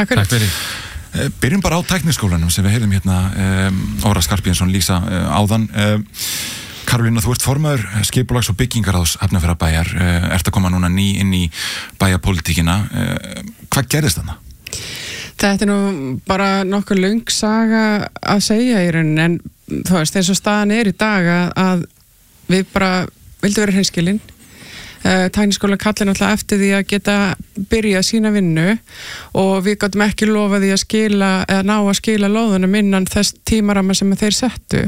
Takk fyrir. Byrjum bara á tækniskólanum sem við heyrðum hérna Óra Skarphéðinsson lýsa áðan. Karolína, þú ert formaður skipulags- og byggingaráðs Hafnarfjarðarbæjar, ert að koma núna ný inn í bæjarpólitíkina. Hvað gerðist þarna? Þetta nú bara nokkuð löng saga að segja í rauninni, en þú veist, eins og staðan í dag að við bara vildum vera hreinskilin. Tækniskólan kallar náttúrulega eftir því að geta byrjað sína vinnu og við gátum ekki lofa því að ná að skila lóðunum innan þess tímaramma sem þeir settu.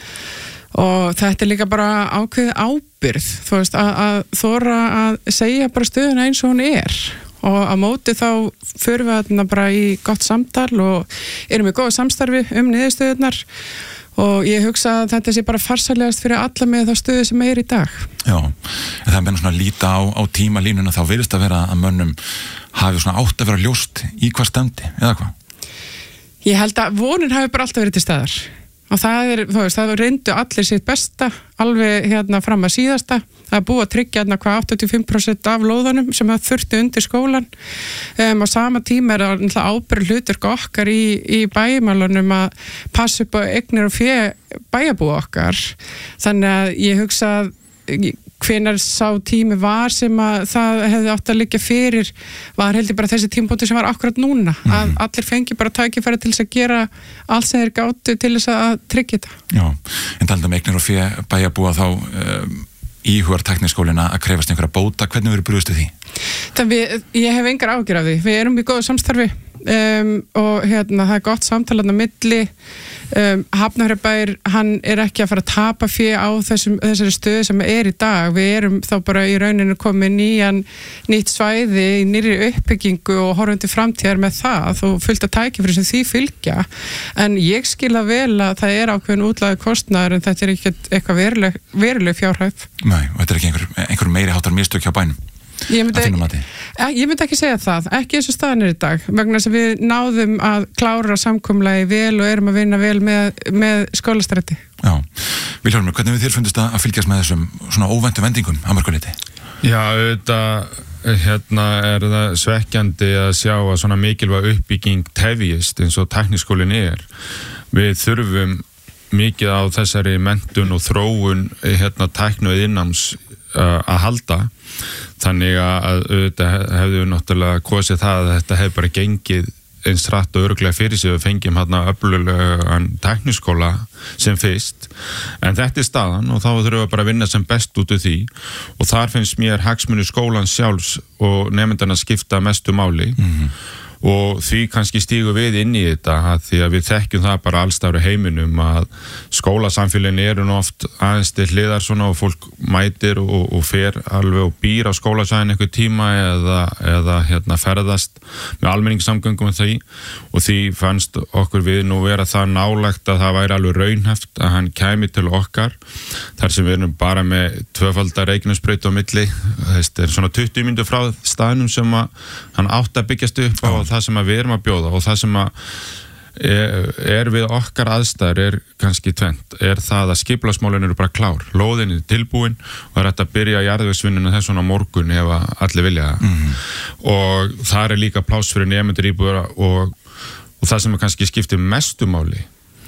Og þetta líka bara ákveðið ábyrgð, þú veist, að þora að segja bara stöðuna eins og hún og á móti þá förum við þarna bara í gott samtal og erum í góðu samstarfi niðurstöðurnar og ég hugsa að þetta sé bara farsælegast fyrir alla með þá stöðu sem í dag. Já, en það meina svona að líta á tímalínuna, þá virðist að vera að mönnum hafi svona átt að vera ljóst í hvað stefndi, eða hvað? Ég held að vonin hafi bara alltaf verið til staðar. Og það reyndu allir sitt besta alveg fram að síðasta. Það búið að tryggja 85% af lóðunum sem það þurfti undir skólan. Á sama tíma það ábyrgð hlutverk okkar í bæjarmálunum að passa upp á eignir og fé bæjarbúa okkar. Þannig að ég hugsa að hvenær sá tími var sem að það hefði átt að liggja fyrir var heldur bara þessi tímapunktur sem var akkurat núna að allir fengi bara tækifæri til þess að gera allt sem þeir gátu til þess að tryggja þetta. Já, en talandi eignir og fé bæjarbúa þá íhugar tækniskólina að krefast einhverja bóta, hvernig verður brugðist við því? Ég hef engar áhyggjur af því, við erum í góðu samstarfi og það gott samtal á milli. Hafnarfjarðarbær, hann ekki að fara að tapa fé á þessari stöðu sem í dag. Við erum þá bara í rauninu komið nýtt svæði í nýrri uppbyggingu og horfum til framtíðar með það og fullt að tækifæri sem því fylgja. En ég skila vel að það ákveðin útlægur kostnaður en þetta ekki eitthvað veruleg fjárhæð. Nei, og þetta ekki einhver meiri háttar mistök hjá bænum? Ég myndi ekki segja það, ekki eins og staðan í dag, vegna þess að við náðum að klára samkomulagi vel og erum að vinna vel með skólastræti. Já, Vilhjálmur, hvernig við þér fundist að fylgjast með þessum svona óvæntu vendingum að mörgu leyti? Já, auðvitað það svekkjandi að sjá að svona mikilvæg uppbygging tefjist eins og tækniskólinn Við þurfum mikið á þessari menntun og þróun tækni og iðnnáms að halda. Þannig að auðvitað hefðu náttúrulega kosið það að þetta hefði bara gengið eins hratt og örugglega fyrir sig og fengjum öflugan tækniskóla sem fyrst. En þetta staðan og þá þurfum við bara að vinna sem best út úr því og þar finnst mér hagsmunir skólans sjálfs og nemendanna skipta mestu máli. Og því kannski stígu við inn í þetta því að við þekkjum það bara allstaðar í heiminum að skólasamfélagin eru nú oft aðeins til hliðar svona og fólk mætir og fer alveg og býr á skólasvæðin einhver tíma eða ferðast með almenningssamgöngum og því fannst okkur við nú vera það nálægt að það væri alveg raunhæft að hann kæmi til okkar þar sem við erum bara með tvöfaldar Reykjanesbraut á milli. Þetta svona 20 mínútur frá staðnum sem að hann átti að byggjast upp á það sem við erum að bjóða og það sem að við okkar aðstæður kannski tvennt, það að skipulagsmálin eru bara klár, lóðin tilbúin og hægt að byrja jarðvegsvinnuna þess á morgun ef allir vilja og þar líka pláss fyrir nemendur íbúðar og það sem kannski skiptir mestu máli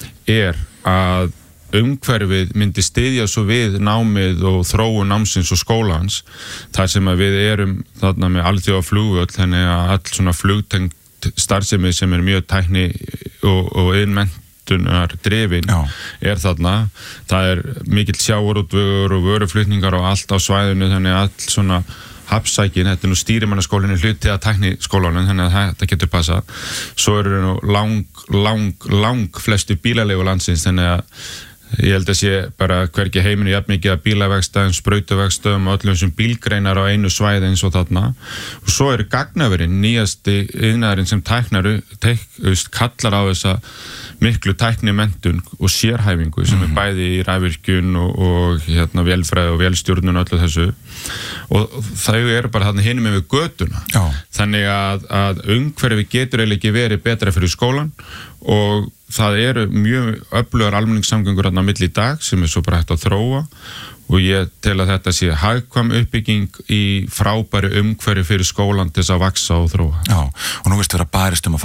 að umhverfið myndi styðja svo við námið og þróun námsins og skólans þar sem að við erum þarna með alþjóðaflugvöll þannig að all svona flugtengt starfsemi sem mjög tækni og innmenntunar drifin þarna. Það mikill sjávarútvegur og vöruflutningar og allt á svæðinu þannig að all svona hafsækin, þetta nú stýrimannaskólinn hluti að tækniskólanum þannig að þetta getur passað. Svo eru nú lang flestu bílalegu landsins þannig að ég held að sé bara hvergi heiminu jafn mikið að bílavegstæðum, sprautuvegstæðum og öllum þessum bílgreinar á einu svæði eins og þarna. Og svo gagnaverinn, nýjasti iðnaðurinn sem kallar á þessa miklu tæknimenntun og sérhæfingu sem bæði í rafvirkjun og vélfræði og vélstjórnun og öllu þessu. Og þau bara þarna hinum við götuna. Þannig að umhverfi getur eiginlega ekki verið betra fyrir skólan og það mjög öflugar almenningssamgöngur á milli í dag sem svo bara hægt að þróa og ég tel að þetta sé hagkvæm uppbygging í frábæri umhverfi fyrir skólan til þess að vaxa og þróa. Já, og nú veist vera barist að